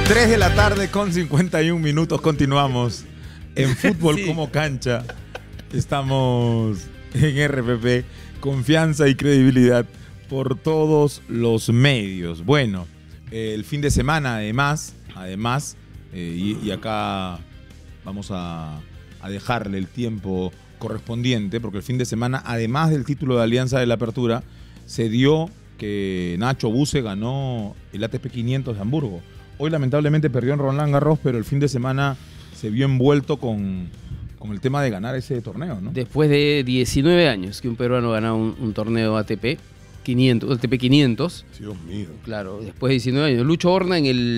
3 de la tarde con 51 minutos. Continuamos en Fútbol Sí. como Cancha. Estamos en RPP. Confianza y credibilidad por todos los medios. Bueno, el fin de semana además, y acá vamos a dejarle el tiempo correspondiente, porque el fin de semana, además del título de Alianza de la Apertura, se dio que Nacho Buse ganó el ATP 500 de Hamburgo. Hoy lamentablemente perdió en Roland Garros, pero el fin de semana se vio envuelto con el tema de ganar ese torneo, ¿no? Después de 19 años que un peruano ganaba un torneo ATP 500, ATP 500. Dios mío. Claro, después de 19 años. Lucho Horna en el